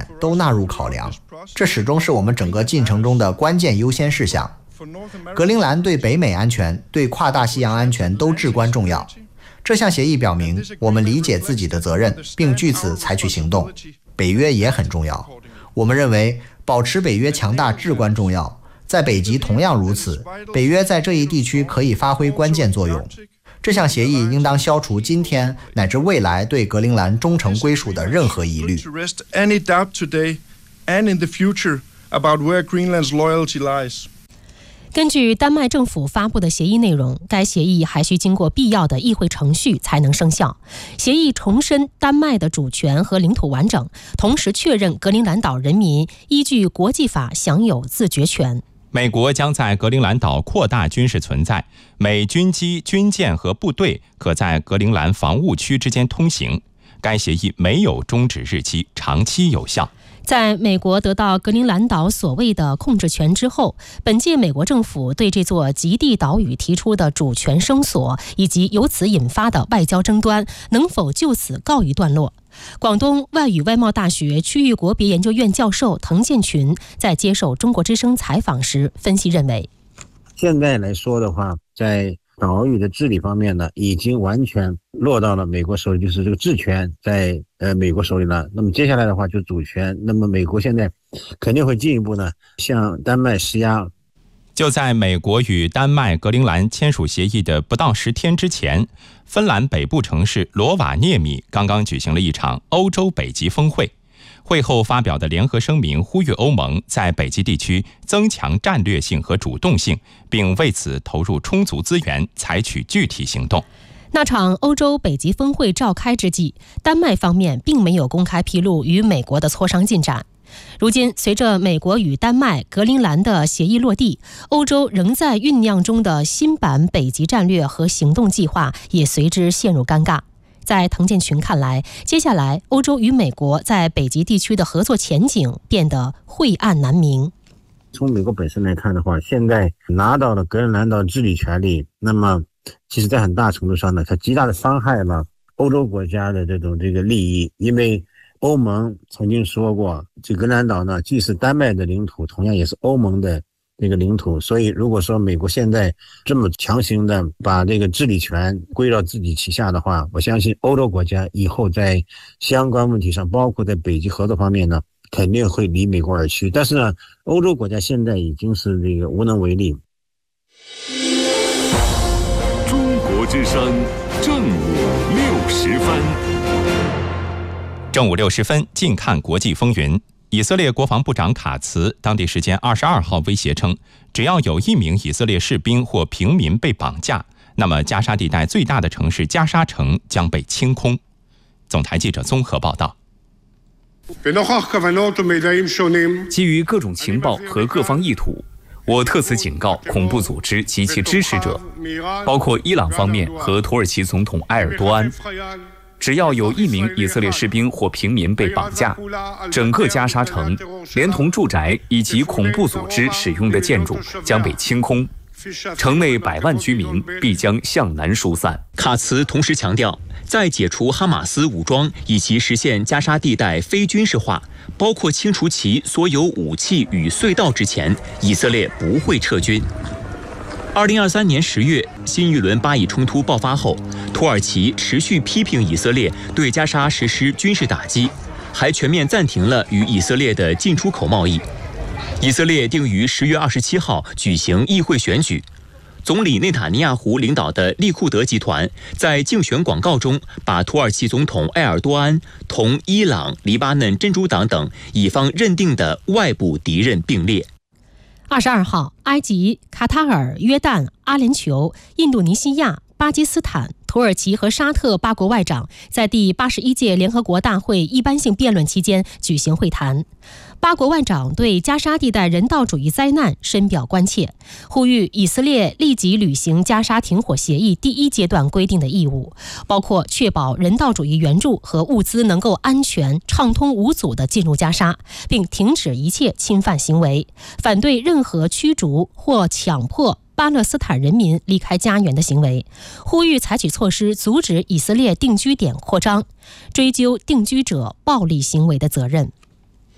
都纳入考量，这始终是我们整个进程中的关键优先事项。格陵兰对北美安全、对跨大西洋安全都至关重要。这项协议表明，我们理解自己的责任，并据此采取行动。北约也很重要，我们认为保持北约强大至关重要。在北极同样如此，北约在这一地区可以发挥关键作用。这项协议应当消除今天乃至未来对格陵兰忠诚归属的任何疑虑。 根据丹麦政府发布的协议内容，该协议还需经过必要的议会程序才能生效。协议重申丹麦的主权和领土完整，同时确认格陵兰岛人民依据国际法享有自决权。 美国将在格陵兰岛扩大军事存在，美军机、军舰和部队可在格陵兰防务区之间通行。该协议没有终止日期，长期有效。 在美国得到格陵兰岛所谓的控制权之后，本届美国政府对这座极地岛屿提出的主权声索，以及由此引发的外交争端，能否就此告一段落？广东外语外贸大学区域国别研究院教授滕建群在接受中国之声采访时分析认为， 现在来说的话，在岛屿的治理方面呢，已经完全落到了美国手里，就是这个治权在美国手里了。那么接下来的话就主权，那么美国现在肯定会进一步呢向丹麦施压。 就在美国与丹麦格陵兰签署协议的不到10天之前，芬兰北部城市罗瓦涅米刚刚举行了一场欧洲北极峰会。会后发表的联合声明呼吁欧盟在北极地区增强战略性和主动性，并为此投入充足资源，采取具体行动。 那场欧洲北极峰会召开之际，丹麦方面并没有公开披露与美国的磋商进展。如今，随着美国与丹麦、格陵兰的协议落地，欧洲仍在酝酿中的新版北极战略和行动计划也随之陷入尴尬。在滕建群看来，接下来欧洲与美国在北极地区的合作前景变得晦暗难明。 从美国本身来看的话，现在拿到了格陵兰岛治理权利，那么其实在很大程度上呢，它极大的伤害了欧洲国家的这个利益。因为欧盟曾经说过，这格陵兰岛呢既是丹麦的领土，同样也是欧盟的这个领土，所以如果说美国现在这么强行的把这个治理权归到自己旗下的话，我相信欧洲国家以后在相关问题上，包括在北极合作方面呢，肯定会离美国而去。但是呢，欧洲国家现在已经是这个无能为力。 中国之声正午60分， 正午60分，近看国际风云。以色列国防部长卡茨当地时间22号威胁称，只要有1名以色列士兵或平民被绑架，那么加沙地带最大的城市加沙城将被清空。总台记者综合报道。 基于各种情报和各方意图，我特此警告恐怖组织及其支持者，包括伊朗方面和土耳其总统埃尔多安。只要有1名以色列士兵或平民被绑架，整个加沙城连同住宅以及恐怖组织使用的建筑将被清空，城内100万居民必将向南疏散。 卡茨同时强调，在解除哈马斯武装以及实现加沙地带非军事化，包括清除其所有武器与隧道之前，以色列不会撤军。2023年10月，新一轮巴以冲突爆发后，土耳其持续批评以色列对加沙实施军事打击，还全面暂停了与以色列的进出口贸易。以色列定于10月27号举行议会选举，总理内塔尼亚胡领导的利库德集团在竞选广告中把土耳其总统埃尔多安同伊朗、黎巴嫩真主党等以方认定的外部敌人并列。 22号，埃及、卡塔尔、约旦、阿联酋、印度尼西亚、巴基斯坦、土耳其和沙特8国外长在第81届联合国大会一般性辩论期间举行会谈。8国外长对加沙地带人道主义灾难深表关切，呼吁以色列立即履行加沙停火协议第1阶段规定的义务，包括确保人道主义援助和物资能够安全、畅通无阻地进入加沙，并停止一切侵犯行为，反对任何驱逐或强迫巴勒斯坦人民离开家园的行为，呼吁采取措施阻止以色列定居点扩张，追究定居者暴力行为的责任。